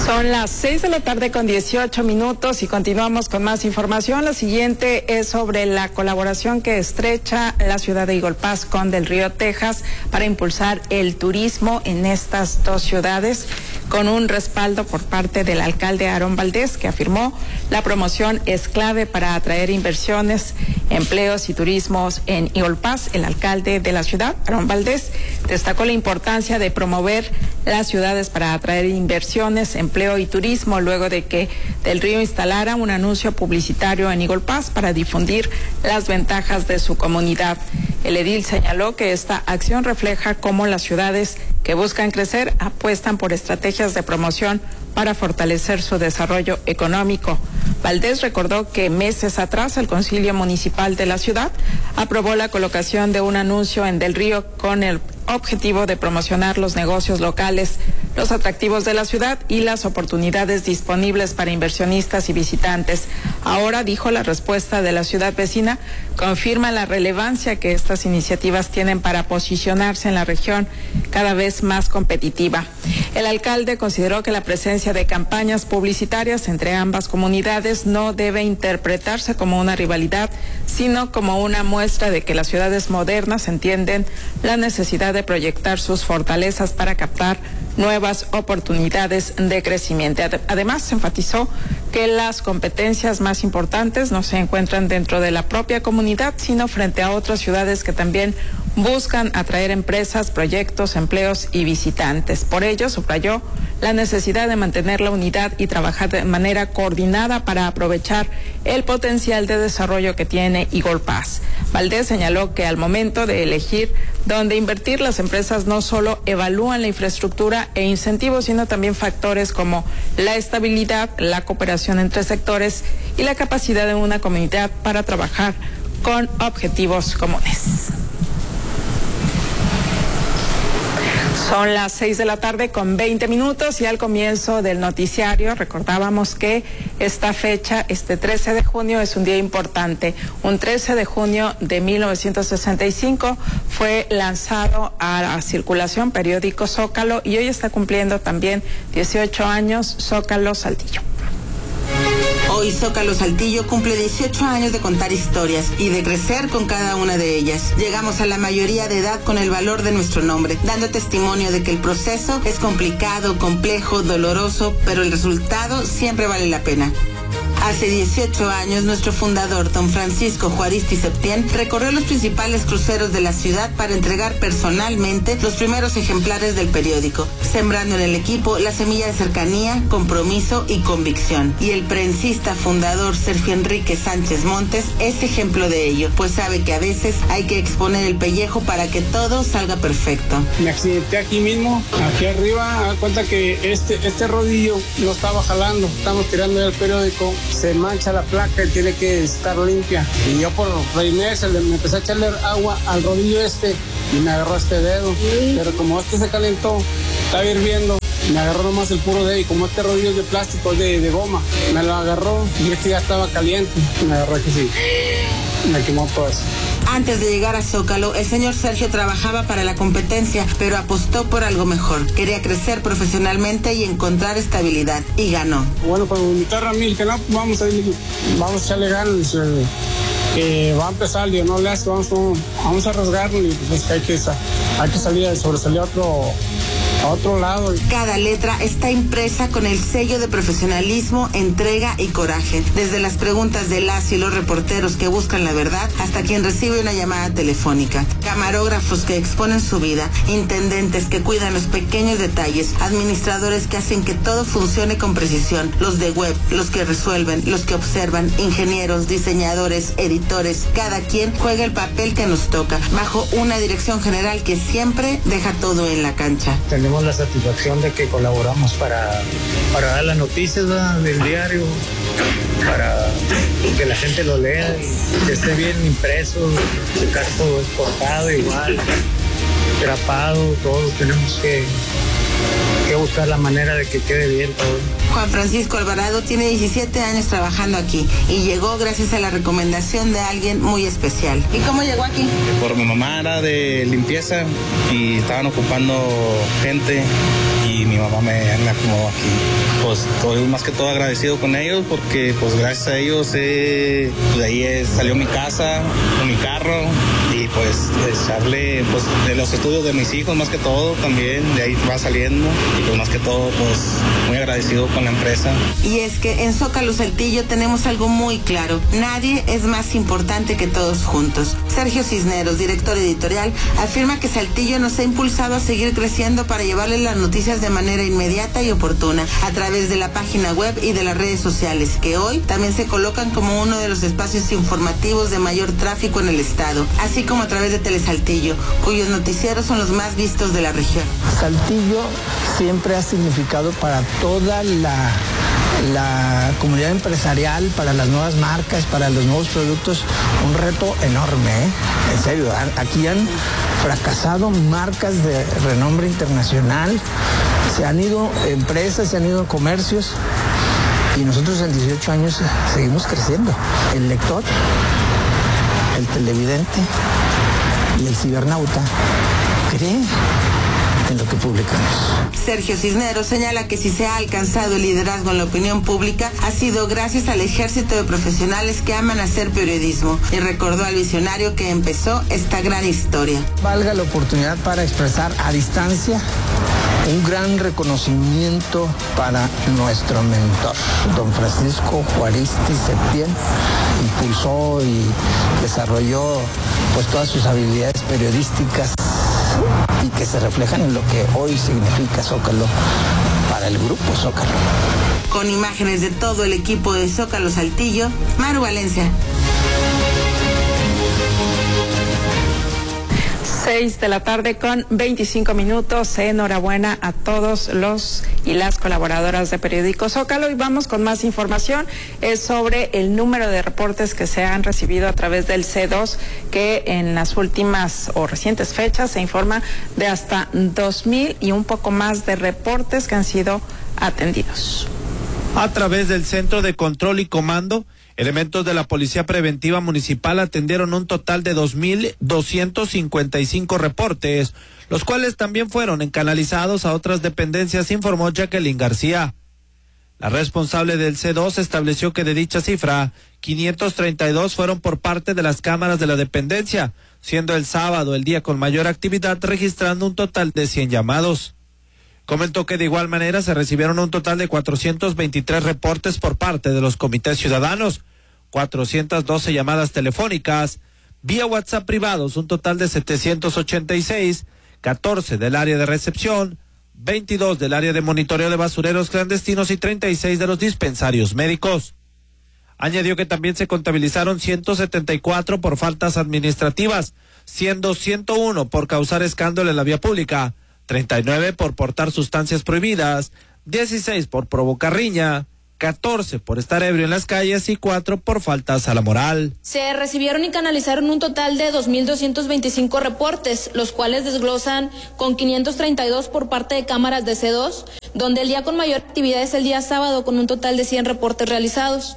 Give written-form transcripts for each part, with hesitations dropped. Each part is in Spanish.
Son las 6:18 p.m. y continuamos con más información. La siguiente es sobre la colaboración que estrecha la ciudad de Eagle Pass con Del Río, Texas, para impulsar el turismo en estas dos ciudades, con un respaldo por parte del alcalde Aarón Valdez, que afirmó la promoción es clave para atraer inversiones, empleos y turismos en Eagle Pass. El alcalde de la ciudad, Aarón Valdez, destacó la importancia de promover las ciudades para atraer inversiones, empleo y turismo, luego de que Del Río instalara un anuncio publicitario en Eagle Pass para difundir las ventajas de su comunidad. El edil señaló que esta acción refleja cómo las ciudades que buscan crecer apuestan por estrategias de promoción para fortalecer su desarrollo económico. Valdez recordó que meses atrás el Concilio Municipal de la ciudad aprobó la colocación de un anuncio en Del Río con el objetivo de promocionar los negocios locales, los atractivos de la ciudad y las oportunidades disponibles para inversionistas y visitantes. Ahora, dijo, la respuesta de la ciudad vecina confirma la relevancia que estas iniciativas tienen para posicionarse en la región cada vez más competitiva. El alcalde consideró que la presencia de campañas publicitarias entre ambas comunidades no debe interpretarse como una rivalidad, sino como una muestra de que las ciudades modernas entienden la necesidad de proyectar sus fortalezas para captar nuevas oportunidades de crecimiento. Además, enfatizó que las competencias más importantes no se encuentran dentro de la propia comunidad, sino frente a otras ciudades que también buscan atraer empresas, proyectos, empleos y visitantes. Por ello, subrayó la necesidad de mantener la unidad y trabajar de manera coordinada para aprovechar el potencial de desarrollo que tiene Eagle Pass. Valdez señaló que al momento de elegir dónde invertir, las empresas no solo evalúan la infraestructura e incentivos, sino también factores como la estabilidad, la cooperación entre sectores y la capacidad de una comunidad para trabajar con objetivos comunes. Son las 6:20 p.m. y al comienzo del noticiario recordábamos que esta fecha, este 13 de junio, es un día importante. Un 13 de junio de 1965 fue lanzado a la circulación periódico Zócalo y hoy está cumpliendo también 18 años Zócalo Saltillo. Hoy Zócalo Saltillo cumple 18 años de contar historias y de crecer con cada una de ellas. Llegamos a la mayoría de edad con el valor de nuestro nombre, dando testimonio de que el proceso es complicado, complejo, doloroso, pero el resultado siempre vale la pena. Hace 18 años, nuestro fundador, don Francisco Juaristi Septién, recorrió los principales cruceros de la ciudad para entregar personalmente los primeros ejemplares del periódico, sembrando en el equipo la semilla de cercanía, compromiso y convicción. Y el prensista fundador, Sergio Enrique Sánchez Montes, es ejemplo de ello, pues sabe que a veces hay que exponer el pellejo para que todo salga perfecto. Me accidenté aquí mismo, aquí arriba, a cuenta que este rodillo no estaba jalando, estamos tirando el periódico, se mancha la placa y tiene que estar limpia. Y yo por reinés me empecé a echarle agua al rodillo y me agarró este dedo. Pero como se calentó, estaba hirviendo, me agarró nomás el puro dedo y como este rodillo es de plástico, de goma, me lo agarró y ya estaba caliente. Me agarró aquí sí. Me quemó todo eso. Antes de llegar a Zócalo, el señor Sergio trabajaba para la competencia, pero apostó por algo mejor. Quería crecer profesionalmente y encontrar estabilidad, y ganó. Bueno, pues invitar a mí, que no, vamos a echarle ganas, que va a empezar, digo, no le hace, vamos a arriesgarlo y pues hay que salir, sobresalir a otro lado. Cada letra está impresa con el sello de profesionalismo, entrega y coraje. Desde las preguntas de las y los reporteros que buscan la verdad hasta quien recibe una llamada telefónica. Camarógrafos que exponen su vida, intendentes que cuidan los pequeños detalles, administradores que hacen que todo funcione con precisión, los de web, los que resuelven, los que observan, ingenieros, diseñadores, editores. Cada quien juega el papel que nos toca, bajo una dirección general que siempre deja todo en la cancha. Tenemos la satisfacción de que colaboramos para dar las noticias del diario, para que la gente lo lea y que esté bien impreso, checar todo exportado igual, grapado, todo. Tenemos que buscar la manera de que quede bien todo. Juan Francisco Alvarado tiene 17 años trabajando aquí y llegó gracias a la recomendación de alguien muy especial. ¿Y cómo llegó aquí? Por mi mamá era de limpieza y estaban ocupando gente y mi mamá me acomodó aquí. Pues estoy más que todo agradecido con ellos porque pues gracias a ellos de ahí salió mi casa, mi carro y pues echarle pues de los estudios de mis hijos más que todo también, de ahí va saliendo y pues más que todo pues muy agradecido con la empresa. Y es que en Zócalo Saltillo tenemos algo muy claro, nadie es más importante que todos juntos. Sergio Cisneros, director editorial, afirma que Saltillo nos ha impulsado a seguir creciendo para llevarles las noticias de manera inmediata y oportuna a través de la página web y de las redes sociales, que hoy también se colocan como uno de los espacios informativos de mayor tráfico en el estado, así como a través de Telesaltillo, cuyos noticieros son los más vistos de la región. Saltillo siempre ha significado para toda la comunidad empresarial, para las nuevas marcas, para los nuevos productos, un reto enorme, ¿eh? En serio, aquí han fracasado marcas de renombre internacional, se han ido empresas, se han ido comercios y nosotros en 18 años seguimos creciendo. El lector, el televidente y el cibernauta creen en lo que publicamos. Sergio Cisneros señala que si se ha alcanzado el liderazgo en la opinión pública ha sido gracias al ejército de profesionales que aman hacer periodismo y recordó al visionario que empezó esta gran historia. Valga la oportunidad para expresar a distancia un gran reconocimiento para nuestro mentor, don Francisco Juaristi Septién. Impulsó y desarrolló pues todas sus habilidades periodísticas y que se reflejan en lo que hoy significa Zócalo para el grupo Zócalo. Con imágenes de todo el equipo de Zócalo Saltillo, Maru Valencia. 6 de la tarde con 25 minutos. Enhorabuena a todos los y las colaboradoras de Periódico Zócalo. Y vamos con más información sobre el número de reportes que se han recibido a través del C2, que en las últimas o recientes fechas se informa de hasta 2,000 y un poco más de reportes que han sido atendidos. A través del Centro de Control y Comando, elementos de la Policía Preventiva Municipal atendieron un total de 2,255 reportes, los cuales también fueron encanalizados a otras dependencias, informó Jacqueline García. La responsable del C2 estableció que de dicha cifra, 532 fueron por parte de las cámaras de la dependencia, siendo el sábado el día con mayor actividad, registrando un total de 100 llamados. Comentó que de igual manera se recibieron un total de 423 reportes por parte de los comités ciudadanos, 412 llamadas telefónicas, vía WhatsApp privados un total de 786, 14 del área de recepción, 22 del área de monitoreo de basureros clandestinos y 36 de los dispensarios médicos. Añadió que también se contabilizaron 174 por faltas administrativas, siendo 101 por causar escándalo en la vía pública, 39 por portar sustancias prohibidas, 16 por provocar riña, 14 por estar ebrio en las calles y 4 por faltas a la moral. Se recibieron y canalizaron un total de 2,225 reportes, los cuales desglosan con 532 por parte de cámaras de C2, donde el día con mayor actividad es el día sábado con un total de 100 reportes realizados.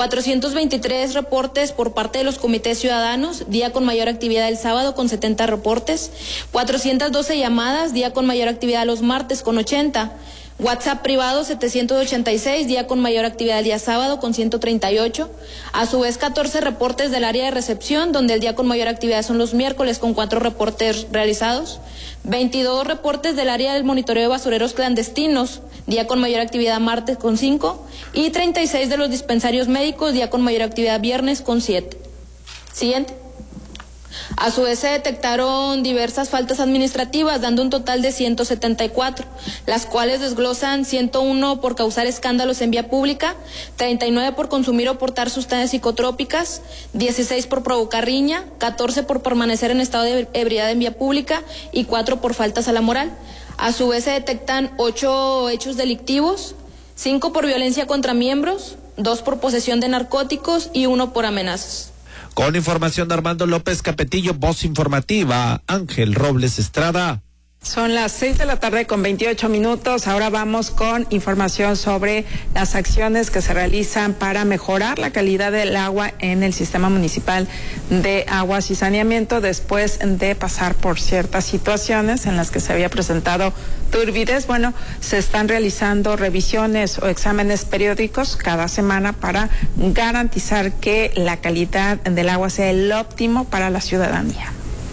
423 reportes por parte de los comités ciudadanos, día con mayor actividad el sábado con 70 reportes, 412 llamadas, día con mayor actividad los martes con 80, WhatsApp privado 786, día con mayor actividad el día sábado con 138, a su vez 14 reportes del área de recepción, donde el día con mayor actividad son los miércoles con 4 reportes realizados, 22 reportes del área del monitoreo de basureros clandestinos, día con mayor actividad martes con 5, y 36 de los dispensarios médicos, día con mayor actividad viernes con 7. Siguiente. A su vez se detectaron diversas faltas administrativas, dando un total de 174, las cuales desglosan 101 por causar escándalos en vía pública, 39 por consumir o portar sustancias psicotrópicas, 16 por provocar riña, 14 por permanecer en estado de ebriedad en vía pública y 4 por faltas a la moral. A su vez se detectan 8 hechos delictivos, 5 por violencia contra miembros, 2 por posesión de narcóticos y 1 por amenazas. Con información de Armando López Capetillo, voz informativa, Ángel Robles Estrada. Son las 6:28 p.m. Ahora vamos con información sobre las acciones que se realizan para mejorar la calidad del agua en el Sistema Municipal de Aguas y Saneamiento después de pasar por ciertas situaciones en las que se había presentado turbidez. Bueno, se están realizando revisiones o exámenes periódicos cada semana para garantizar que la calidad del agua sea el óptimo para la ciudadanía.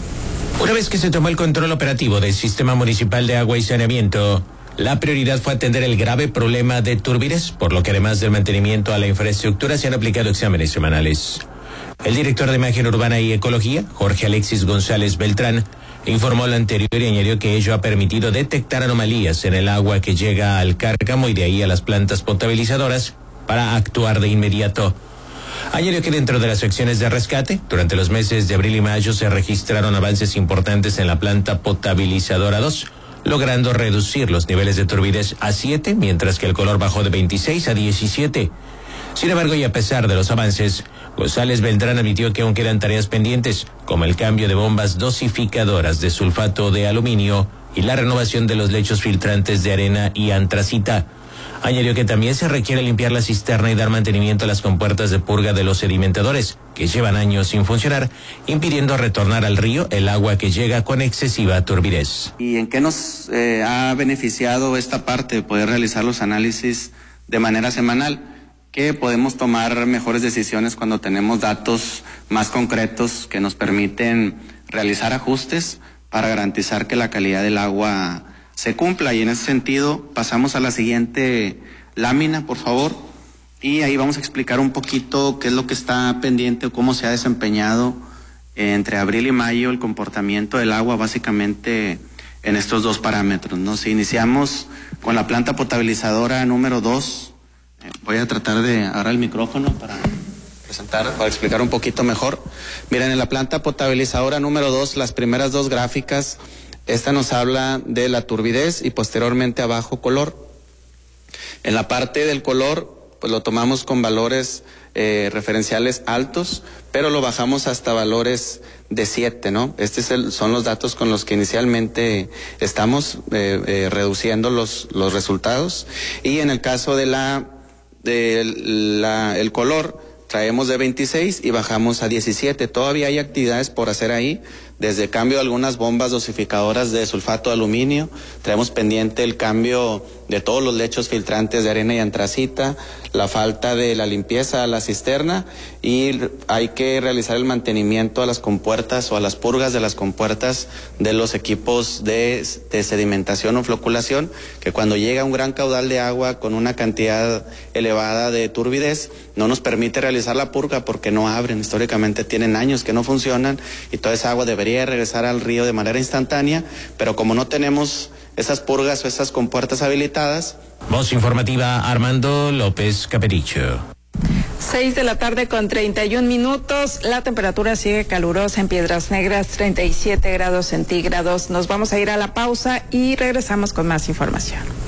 Una vez que se tomó el control operativo del Sistema Municipal de Agua y Saneamiento, la prioridad fue atender el grave problema de turbidez, por lo que además del mantenimiento a la infraestructura se han aplicado exámenes semanales. El director de Imagen Urbana y Ecología, Jorge Alexis González Beltrán, informó lo anterior y añadió que ello ha permitido detectar anomalías en el agua que llega al cárcamo y de ahí a las plantas potabilizadoras para actuar de inmediato. Añadió que dentro de las acciones de rescate, durante los meses de abril y mayo se registraron avances importantes en la planta potabilizadora 2, logrando reducir los niveles de turbidez a 7, mientras que el color bajó de 26 a 17. Sin embargo, y a pesar de los avances, González Beltrán admitió que aún quedan tareas pendientes, como el cambio de bombas dosificadoras de sulfato de aluminio y la renovación de los lechos filtrantes de arena y antracita. Añadió que también se requiere limpiar la cisterna y dar mantenimiento a las compuertas de purga de los sedimentadores, que llevan años sin funcionar, impidiendo retornar al río el agua que llega con excesiva turbidez. ¿Y en qué nos ha beneficiado esta parte de poder realizar los análisis de manera semanal? Que podemos tomar mejores decisiones cuando tenemos datos más concretos que nos permiten realizar ajustes para garantizar que la calidad del agua se cumpla, y en ese sentido pasamos a la siguiente lámina, por favor, y ahí vamos a explicar un poquito qué es lo que está pendiente o cómo se ha desempeñado entre abril y mayo el comportamiento del agua básicamente en estos dos parámetros, ¿no? Si iniciamos con la planta potabilizadora número 2, voy a tratar de agarrar el micrófono para explicar un poquito mejor. Miren, en la planta potabilizadora número 2, las primeras dos gráficas, esta nos habla de la turbidez y posteriormente abajo color. En la parte del color, pues lo tomamos con valores referenciales altos, pero lo bajamos hasta valores de 7, ¿no? Son los datos con los que inicialmente estamos reduciendo los resultados. Y en el caso de el color, traemos de 26 y bajamos a 17. Todavía hay actividades por hacer ahí, desde cambio de algunas bombas dosificadoras de sulfato de aluminio, traemos pendiente el cambio de todos los lechos filtrantes de arena y antracita, la falta de la limpieza a la cisterna, y hay que realizar el mantenimiento a las compuertas o a las purgas de las compuertas de los equipos de sedimentación o floculación, que cuando llega un gran caudal de agua con una cantidad elevada de turbidez, no nos permite realizar la purga porque no abren. Históricamente tienen años que no funcionan y toda esa agua debería regresar al río de manera instantánea, pero como no tenemos esas purgas o esas compuertas habilitadas. Voz informativa, Armando López Capericho. 6:31 p.m. La temperatura sigue calurosa en Piedras Negras, 37 grados centígrados. Nos vamos a ir a la pausa y regresamos con más información.